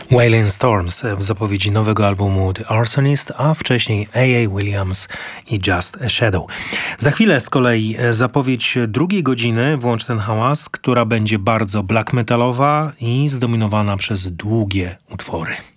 Wailing Storms w zapowiedzi nowego albumu The Arsonist, a wcześniej A.A. Williams i Just a Shadow. Za chwilę z kolei zapowiedź drugiej godziny, włącz ten hałas, która będzie bardzo black metalowa i zdominowana przez długie utwory.